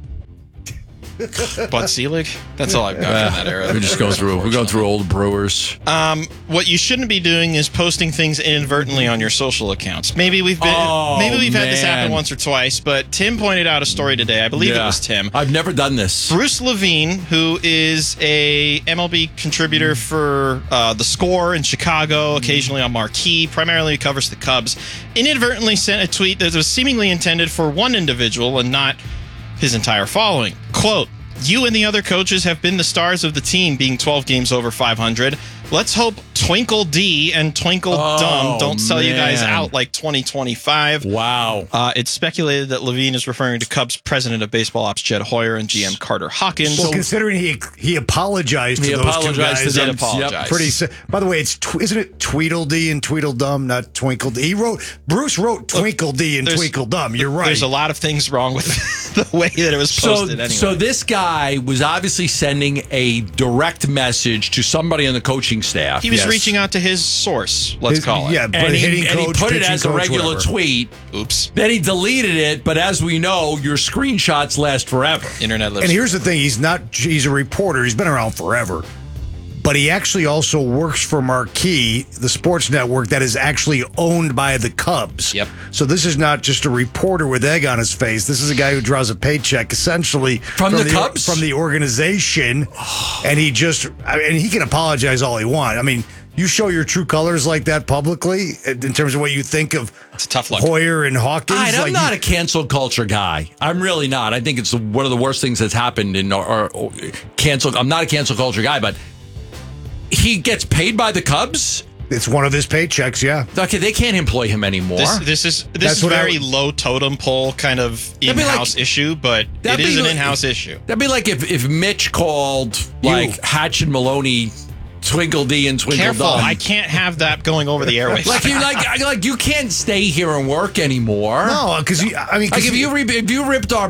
Bud Selig. That's all I've got from that era. We're just going through. We're going through old Brewers. What you shouldn't be doing is posting things inadvertently on your social accounts. Maybe we've had this happen once or twice, but Tim pointed out a story today. I believe it was Tim. I've never done this. Bruce Levine, who is a MLB contributor for The Score in Chicago, occasionally on Marquee, primarily covers the Cubs, inadvertently sent a tweet that was seemingly intended for one individual and not his entire following. Quote, "You and the other coaches have been the stars of the team, being 12 games over 500. Let's hope Twinkle D and Twinkle Dumb don't sell you guys out like 2025. Wow. It's speculated that Levine is referring to Cubs president of baseball ops Jed Hoyer and GM Carter Hawkins. Well, considering he apologized to those two guys. He did apologize. By the way, isn't it Tweedledee and Tweedledum, not Twinkle D? Bruce wrote Twinkle D and Twinkle Dumb. You're right. There's a lot of things wrong with the way that it was posted anyway. So this guy was obviously sending a direct message to somebody on the coaching staff. He was reaching out to his source, let's call it. Yeah, and he put it as a regular tweet. Oops. Then he deleted it, but as we know, your screenshots last forever. Internet lives. And here's the thing, he's a reporter. He's been around forever. But he actually also works for Marquee, the sports network that is actually owned by the Cubs. Yep. So this is not just a reporter with egg on his face. This is a guy who draws a paycheck essentially from the Cubs, from the organization, and he can apologize all he wants. I mean, you show your true colors like that publicly in terms of what you think of it's a tough look. Hoyer and Hawkins. I'm not a cancel culture guy. I'm really not. I think it's one of the worst things that's happened in our cancel. I'm not a cancel culture guy, but he gets paid by the Cubs. It's one of his paychecks, yeah. Okay, they can't employ him anymore. This is very low totem pole kind of in-house issue, but it is an in-house issue. That'd be like if Mitch called Hatch and Maloney Twinkle D and Twinkle Careful, Dumb. I can't have that going over the airwaves. like you can't stay here and work anymore. No, because if you ripped our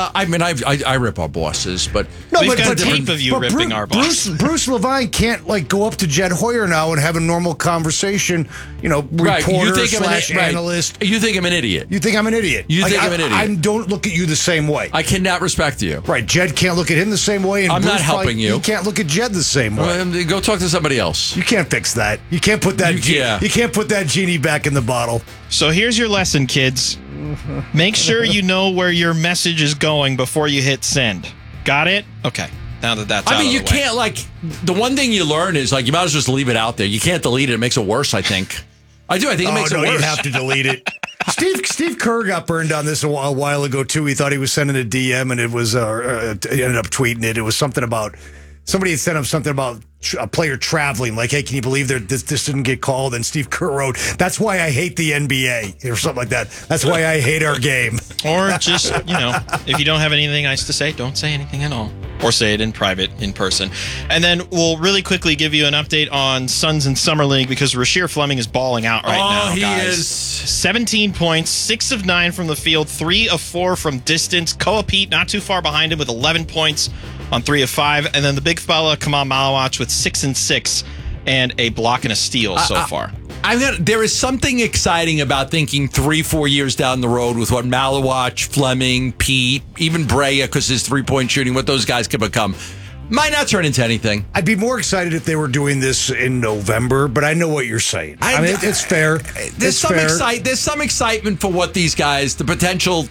I rip our bosses, but we've got tape of you ripping our bosses. Bruce Levine can't go up to Jed Hoyer now and have a normal conversation. Reporter / analyst. You think I'm an idiot? You think I'm an idiot? You think I'm an idiot? I don't look at you the same way. I cannot respect you. Right? Jed can't look at him the same way, and I'm Bruce not helping you. He can't look at Jed the same way. Go talk to somebody else. You can't fix that. You can't put that. You can't put that genie back in the bottle. So here's your lesson, kids. Make sure you know where your message is going before you hit send. Got it? Okay. Now that's out of the way. You can't the one thing you learn is you might as well just leave it out there. You can't delete it. It makes it worse, I think. I do. I think it makes it worse. You have to delete it. Steve Kerr got burned on this a while ago too. He thought he was sending a DM, and it was he ended up tweeting it. It was something about somebody had sent him something about a player traveling. Like, hey, can you believe this didn't get called? And Steve Kerr wrote, "That's why I hate the NBA," or something like that. That's why I hate our game. Or just if you don't have anything nice to say, don't say anything at all. Or say it in private, in person. And then we'll really quickly give you an update on Suns in Summer League because Rasheer Fleming is balling out right now, guys. He is. 17 points, 6 of 9 from the field, 3 of 4 from distance. Koa Pete not too far behind him with 11 points on 3 of 5. And then the big fella, Kamal Malawach, with 6 and 6 and a block and a steal so far. There is something exciting about thinking 3-4 years down the road with what Malawach, Fleming, Pete, even Brea, because his 3-point shooting, what those guys can become. Might not turn into anything. I'd be more excited if they were doing this in November, but I know what you're saying. I mean, it's fair. There's some excitement for what these guys, the potential's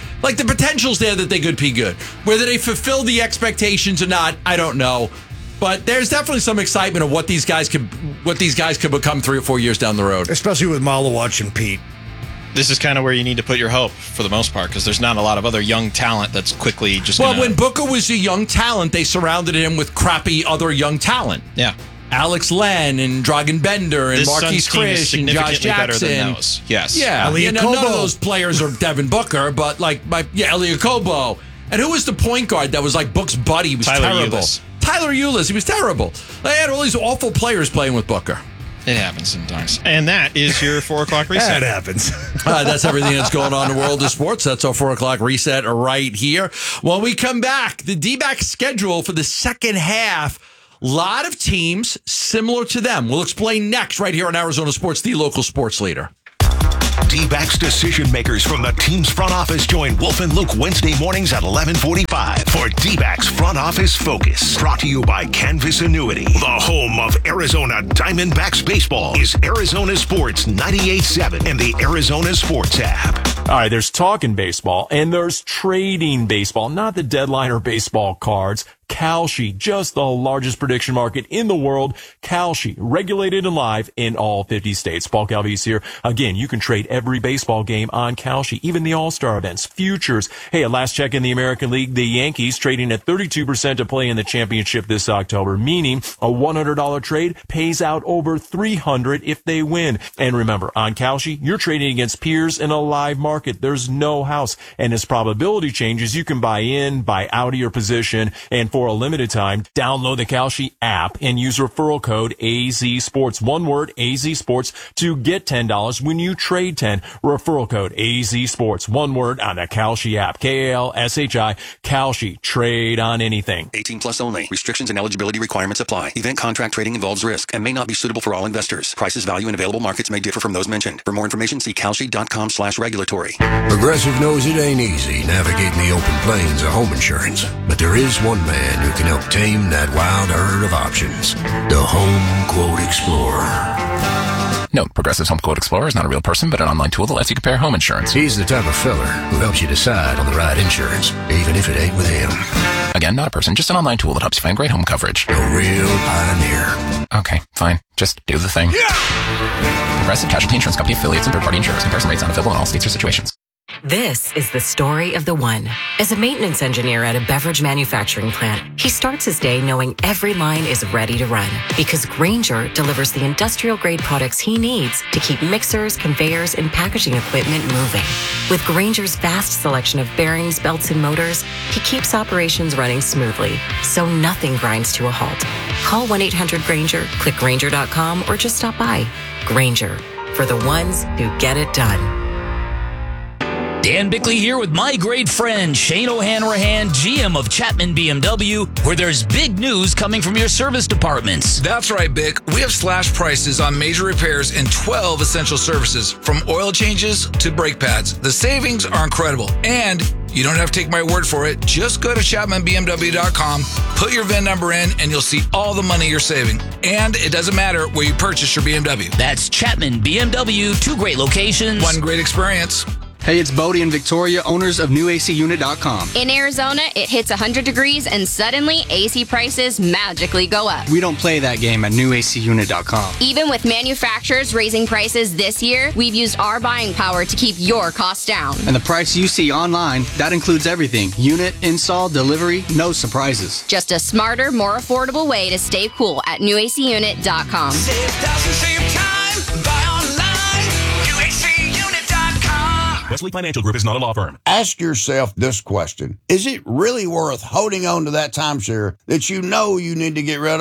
there that they could be good. Whether they fulfill the expectations or not, I don't know. But there's definitely some excitement of what these guys could become 3 or 4 years down the road. Especially with Malawach and Pete. This is kind of where you need to put your hope for the most part, because there's not a lot of other young talent that's quickly just. Well, when Booker was a young talent, they surrounded him with crappy other young talent. Yeah. Alex Len and Dragan Bender and Marquise Chris and Josh Jackson. Better than those. Yes. Yeah. None of those players are Devin Booker, but Elie Okobo. And who was the point guard that was like Book's buddy? He was terrible. Tyler Ulis. He was terrible. They had all these awful players playing with Booker. It happens sometimes. And that is your 4 o'clock reset. That happens. That's everything that's going on in the world of sports. That's our 4 o'clock reset right here. When we come back, the D-backs schedule for the second half. A lot of teams similar to them. We'll explain next right here on Arizona Sports, the local sports leader. D-backs decision makers from the team's front office join Wolf and Luke Wednesday mornings at 11:45 for D-backs Front Office Focus. Brought to you by Canvas Annuity. The home of Arizona Diamondbacks baseball is Arizona Sports 98.7 and the Arizona Sports app. All right, there's talking baseball and there's trading baseball, not the deadline or baseball cards. Kalshi, just the largest prediction market in the world. Kalshi, regulated and live in all 50 states. Paul Calvise here. Again, you can trade every baseball game on Kalshi, even the All-Star events, futures. Hey, at last check in the American League, the Yankees trading at 32% to play in the championship this October, meaning a $100 trade pays out over $300 if they win. And remember, on Kalshi, you're trading against peers in a live market. There's no house. And as probability changes, you can buy in, buy out of your position, and for a limited time, download the Kalshi app and use referral code AZSports. One word, AZSports, to get $10 when you trade 10. Referral code AZSports. One word on the Kalshi app. KALSHI. Kalshi. Trade on anything. 18 plus only. Restrictions and eligibility requirements apply. Event contract trading involves risk and may not be suitable for all investors. Prices, value, and available markets may differ from those mentioned. For more information, see Kalshi.com/regulatory. Progressive knows it ain't easy navigating the open plains of home insurance, but there is one man who can help tame that wild herd of options. The Home Quote Explorer. Note, Progressive's Home Quote Explorer is not a real person, but an online tool that lets you compare home insurance. He's the type of fella who helps you decide on the right insurance, even if it ain't with him. Again, not a person, just an online tool that helps you find great home coverage. A real pioneer. Okay, fine. Just do the thing. Yeah! Progressive Casualty Insurance Company affiliates and third-party insurers. Comparison rates not available in all states or situations. This is the story of the one. As a maintenance engineer at a beverage manufacturing plant, he starts his day knowing every line is ready to run because Grainger delivers the industrial-grade products he needs to keep mixers, conveyors, and packaging equipment moving. With Grainger's vast selection of bearings, belts, and motors, he keeps operations running smoothly, so nothing grinds to a halt. Call 1-800-GRAINGER, click Grainger.com, or just stop by. Grainger, for the ones who get it done. Dan Bickley here with my great friend Shane O'Hanrahan, GM of Chapman BMW, where there's big news coming from your service departments. That's right, Bick. We have slashed prices on major repairs and 12 essential services, from oil changes to brake pads. The savings are incredible, and you don't have to take my word for it. Just go to ChapmanBMW.com, put your VIN number in, and you'll see all the money you're saving. And it doesn't matter where you purchase your BMW. That's Chapman BMW, 2 great locations. One great experience. Hey, it's Bodie and Victoria, owners of NewACUnit.com. In Arizona, it hits 100 degrees and suddenly AC prices magically go up. We don't play that game at NewACUnit.com. Even with manufacturers raising prices this year, we've used our buying power to keep your costs down. And the price you see online, that includes everything. Unit, install, delivery, no surprises. Just a smarter, more affordable way to stay cool at NewACUnit.com. Save thousands, save time, buy online, NewACUnit.com. Wesley Financial Group is not a law firm. Ask yourself this question. Is it really worth holding on to that timeshare that you know you need to get rid of?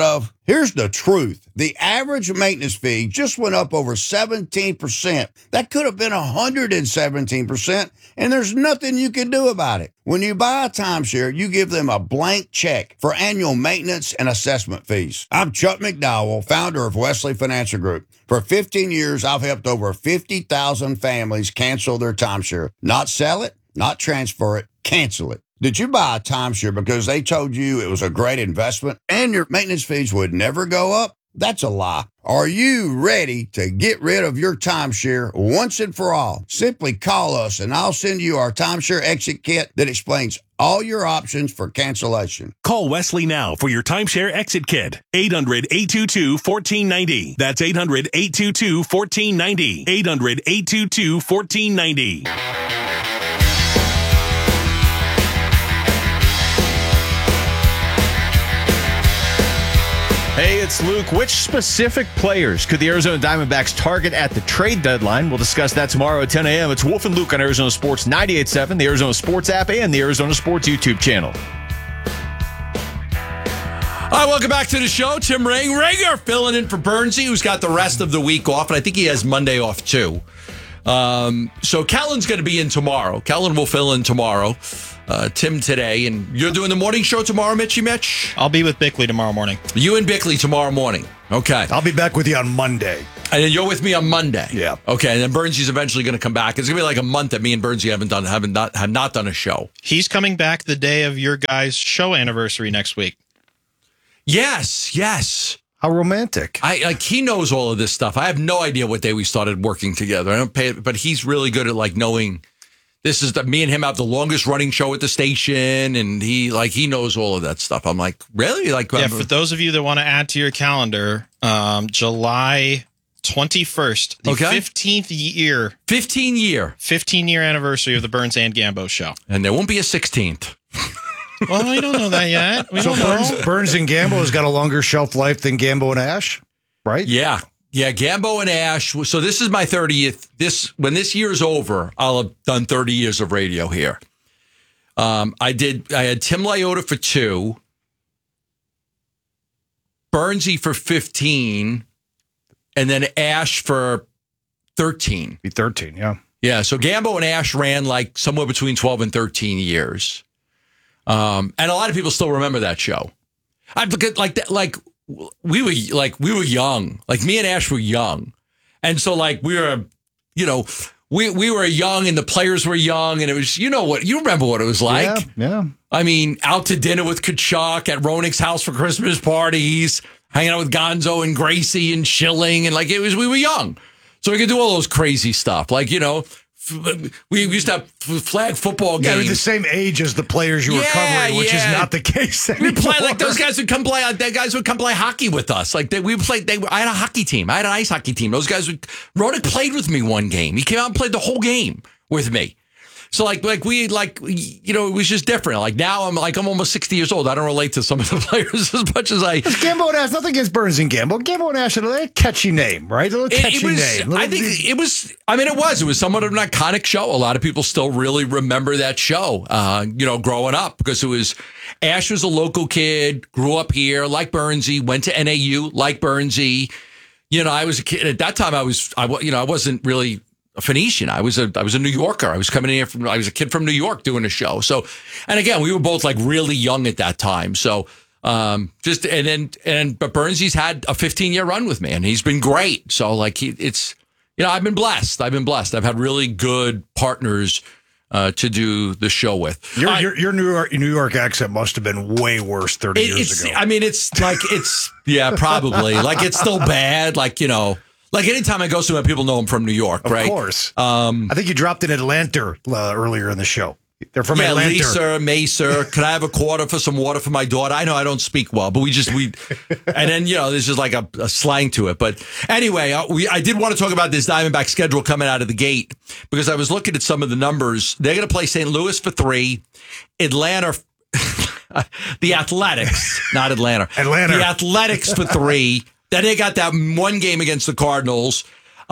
Here's the truth. The average maintenance fee just went up over 17%. That could have been 117%, and there's nothing you can do about it. When you buy a timeshare, you give them a blank check for annual maintenance and assessment fees. I'm Chuck McDowell, founder of Wesley Financial Group. For 15 years, I've helped over 50,000 families cancel their timeshare. Not sell it, not transfer it, cancel it. Did you buy a timeshare because they told you it was a great investment and your maintenance fees would never go up? That's a lie. Are you ready to get rid of your timeshare once and for all? Simply call us and I'll send you our timeshare exit kit that explains all your options for cancellation. Call Wesley now for your timeshare exit kit. 800-822-1490. That's 800-822-1490. 800-822-1490. Hey, it's Luke. Which specific players could the Arizona Diamondbacks target at the trade deadline? We'll discuss that tomorrow at 10 a.m. It's Wolf and Luke on Arizona Sports 98.7, the Arizona Sports app, and the Arizona Sports YouTube channel. All right, welcome back to the show. Tim Rager filling in for Bernsey, who's got the rest of the week off, and I think he has Monday off too. So Kellen's going to be in tomorrow. Kellen will fill in tomorrow. Tim today, and you're doing the morning show tomorrow, Mitch? I'll be with Bickley tomorrow morning. You and Bickley tomorrow morning. Okay. I'll be back with you on Monday. And then you're with me on Monday. Yeah. Okay, and then Bernsey's eventually going to come back. It's going to be like a month that me and Bernsey have not done a show. He's coming back the day of your guys' show anniversary next week. Yes. How romantic. He knows all of this stuff. I have no idea what day we started working together. I don't pay it, but he's really good at knowing. This is me and him have the longest running show at the station, and he knows all of that stuff. I'm like, really? For those of you that want to add to your calendar, July 21st, the 15th year. 15 year anniversary of the Burns and Gambo show. And there won't be a 16th. Well, we don't know that yet. Burns and Gambo has got a longer shelf life than Gambo and Ash, right? Yeah, Gambo and Ash. So this is my 30th. When this year's over, I'll have done 30 years of radio here. I had Tim Lyotta for 2, Bernsey for 15, and then Ash for 13. Be 13, yeah. Yeah, so Gambo and Ash ran somewhere between 12 and 13 years. And a lot of people still remember that show. We were young. Me and Ash were young. And so we were, we were young and the players were young, and it was, you remember what it was like. Yeah. I mean, out to dinner with Kachuk at Ronick's house for Christmas parties, hanging out with Gonzo and Gracie and Schilling, and we were young. So we could do all those crazy stuff. We used to have flag football games. Yeah, we're the same age as the players you were covering, which is not the case anymore. We play those guys would come play. That guys would come play hockey with us. I had a hockey team. I had an ice hockey team. Those guys Ronick played with me one game. He came out and played the whole game with me. So it was just different. Now I'm almost 60 years old. I don't relate to some of the players as much as I. Gambo and Ash, nothing against Burns and Gambo. Gambo and Ash had a catchy name, right? A little catchy name. I think it was. I mean, it was somewhat of an iconic show. A lot of people still really remember that show. Growing up, because it was Ash was a local kid, grew up here like Bernsey, went to NAU like Bernsey. I was a kid at that time. I wasn't really a Phoenician. I was a New Yorker. I was coming in here I was a kid from New York doing a show. So, and again, we were both really young at that time. So, but Bernsey's had a 15-year run with me, and he's been great. So I've been blessed. I've had really good partners to do the show with. Your New York accent must have been way worse 30 years ago. I mean, it's probably it's still bad. Anytime I go somewhere, people know I'm from New York, right? Of course. I think you dropped in Atlanta earlier in the show. They're from Atlanta. Lisa, Mesa. Can I have a quarter for some water for my daughter? I know I don't speak well, but and then, there's just a slang to it. But anyway, I did want to talk about this Diamondback schedule coming out of the gate, because I was looking at some of the numbers. They're going to play St. Louis for 3, Atlanta, the Athletics, not Atlanta. The Athletics for 3. Then they got that one game against the Cardinals.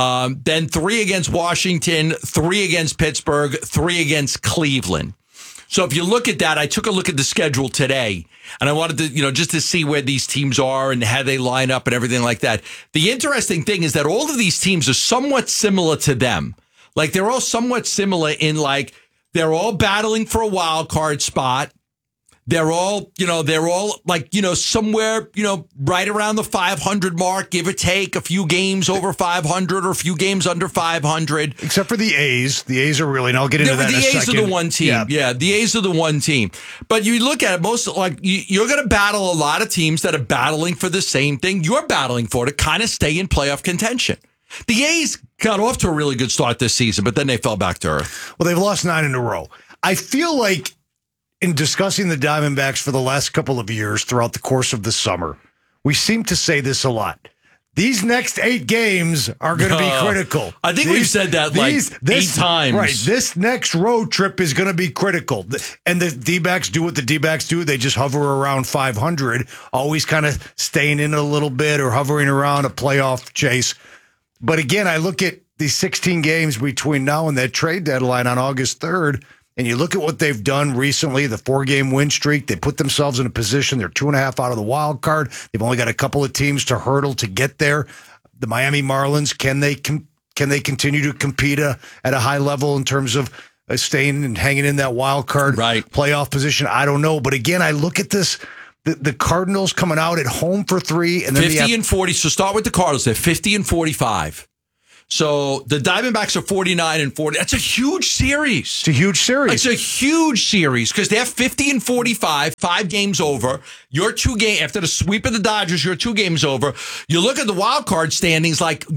Then 3 against Washington, 3 against Pittsburgh, 3 against Cleveland. So if you look at that, I took a look at the schedule today, and I wanted to, just to see where these teams are and how they line up and everything like that. The interesting thing is that all of these teams are somewhat similar to them. Like, they're all somewhat similar in, like, they're all battling for a wild card spot. They're all like, somewhere, right around the 500 mark, give or take, a few games over 500 or a few games under 500. Except for the A's. The A's are really, and I'll get into that in a second. The A's are the one team. Yeah, the A's are the one team. But you look at it, you're going to battle a lot of teams that are battling for the same thing you're battling for, to kind of stay in playoff contention. The A's got off to a really good start this season, but then they fell back to earth. Well, they've lost 9 in a row. I feel like in discussing the Diamondbacks for the last couple of years throughout the course of the summer, we seem to say this a lot. These next 8 games are going to be critical. I think we've said that 8 times. Right. This next road trip is going to be critical. And the D-backs do what the D-backs do. They just hover around 500, always kind of staying in a little bit or hovering around a playoff chase. But again, I look at these 16 games between now and that trade deadline on August 3rd, and you look at what they've done recently, the 4-game win streak. They put themselves in a position. They're 2.5 out of the wild card. They've only got a couple of teams to hurdle to get there. The Miami Marlins, can they continue to compete at a high level in terms of staying and hanging in that wild card playoff position? I don't know. But again, I look at this. The Cardinals coming out at home for 3. And then 50 and 40. So start with the Cardinals. They're 50 and 45. So the Diamondbacks are 49 and 40. That's a huge series. It's a huge series. It's a huge series because they're 50 and 45, 5 games over. You're 2 games after the sweep of the Dodgers. You're 2 games over. You look at the wild card standings.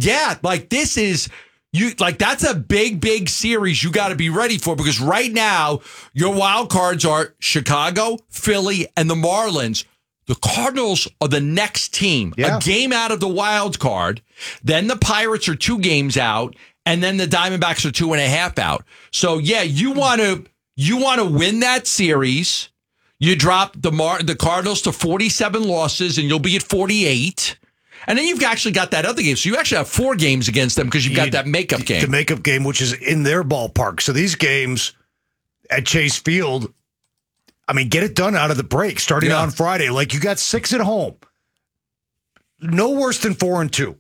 This is that's a big series you got to be ready for, because right now your wild cards are Chicago, Philly, and the Marlins. The Cardinals are the next team, a game out of the wild card. Then the Pirates are 2 games out, and then the Diamondbacks are 2.5 out. So you want to win that series. You drop the Cardinals to 47 losses, and you'll be at 48. And then you've actually got that other game. So you actually have 4 games against them because you've got that makeup game. The makeup game, which is in their ballpark. So these games at Chase Field, I mean, get it done out of the break starting on Friday. Like, you got 6 at home. No worse than 4-2.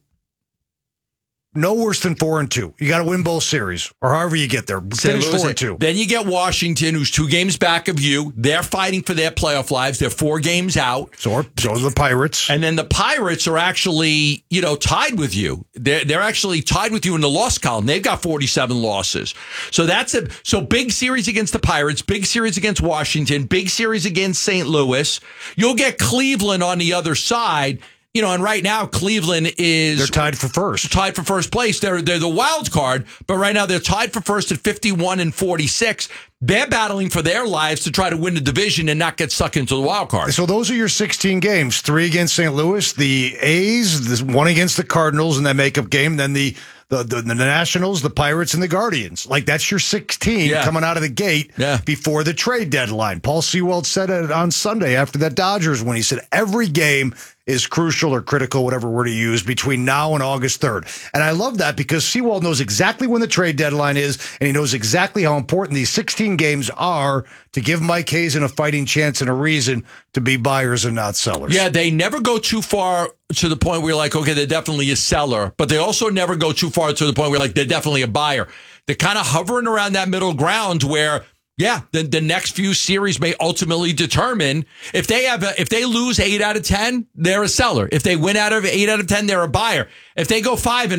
No worse than 4-2. You got to win both series, or however you get there. Finish 4-2. Then you get Washington, who's 2 games back of you. They're fighting for their playoff lives. They're 4 games out. So are the Pirates. And then the Pirates are actually, tied with you. They're actually tied with you in the loss column. They've got 47 losses. So so big series against the Pirates, big series against Washington, big series against St. Louis. You'll get Cleveland on the other side. And right now Cleveland they're tied for first. Tied for first place. They're the wild card, but right now they're tied for first at 51 and 46. They're battling for their lives to try to win the division and not get sucked into the wild card. So those are your 16 games. 3 against St. Louis, the A's, 1 against the Cardinals in that makeup game, then the Nationals, the Pirates, and the Guardians. Like, that's your 16 coming out of the gate before the trade deadline. Paul Sewald said it on Sunday after that Dodgers win. He said every game is crucial or critical, whatever word to use, between now and August 3rd. And I love that because Sewald knows exactly when the trade deadline is, and he knows exactly how important these 16 games are to give Mike Hazen a fighting chance and a reason to be buyers and not sellers. Yeah, they never go too far to the point where you're like, okay, they're definitely a seller, but they also never go too far to the point where, like, they're definitely a buyer. They're kind of hovering around that middle ground where, the next few series may ultimately determine if they lose 8 out of 10, they're a seller. If they win out of 8 out of 10, they're a buyer. If they go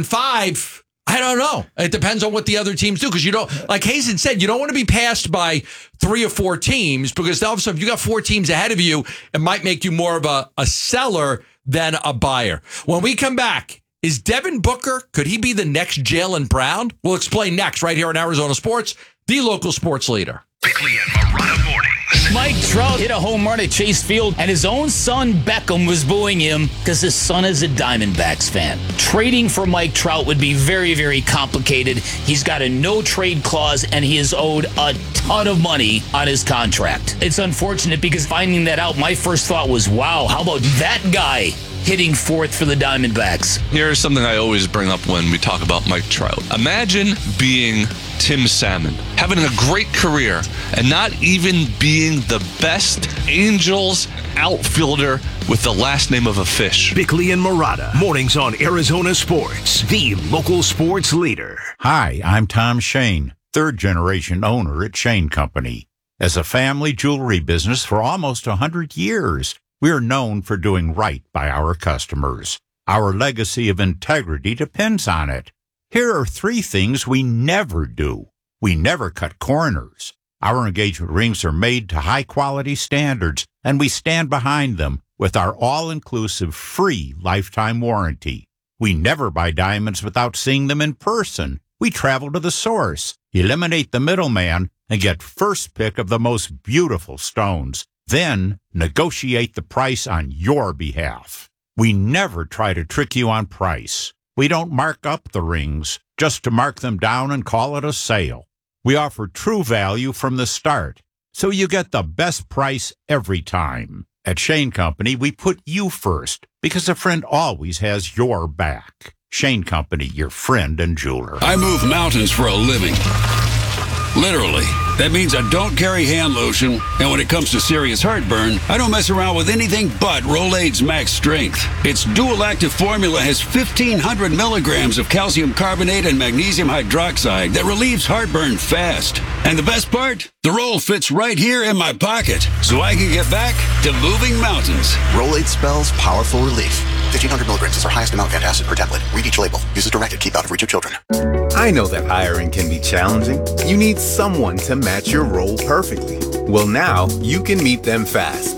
5-5, I don't know. It depends on what the other teams do, because you don't, like Hazen said, you don't want to be passed by 3 or 4 teams, because all of a sudden, if you got 4 teams ahead of you, it might make you more of a seller than a buyer. When we come back, is Devin Booker, could he be the next Jaylen Brown? We'll explain next right here on Arizona Sports, the local sports leader. Bickley and Marotta Mornings. Mike Trout hit a home run at Chase Field, and his own son Beckham was booing him because his son is a Diamondbacks fan. Trading for Mike Trout would be very, very complicated. He's got a no-trade clause, and he is owed a ton of money on his contract. It's unfortunate because finding that out, my first thought was, wow, how about that guy hitting 4th for the Diamondbacks? Here's something I always bring up when we talk about Mike Trout. Imagine being Tim Salmon, having a great career and not even being the best Angels outfielder with the last name of a fish. Bickley and Murata, mornings on Arizona Sports, the local sports leader. Hi, I'm Tom Shane, third-generation owner at Shane Company. As a family jewelry business for almost 100 years, we are known for doing right by our customers. Our legacy of integrity depends on it. Here are 3 things we never do. We never cut corners. Our engagement rings are made to high-quality standards, and we stand behind them with our all-inclusive free lifetime warranty. We never buy diamonds without seeing them in person. We travel to the source, eliminate the middleman, and get first pick of the most beautiful stones. Then negotiate the price on your behalf. We never try to trick you on price. We don't mark up the rings just to mark them down and call it a sale. We offer true value from the start, so you get the best price every time. At Shane Company, we put you first because a friend always has your back. Shane Company, your friend and jeweler. I move mountains for a living. Literally. That means I don't carry hand lotion, and when it comes to serious heartburn, I don't mess around with anything but Rolaids Max Strength. Its dual-active formula has 1,500 milligrams of calcium carbonate and magnesium hydroxide that relieves heartburn fast. And the best part? The roll fits right here in my pocket, so I can get back to moving mountains. Rolaids spells powerful relief. 1,500 milligrams is our highest amount of antacid per tablet. Read each label. Use as directed. Keep out of reach of children. I know that hiring can be challenging. You need someone to match your role perfectly. Well, now you can meet them fast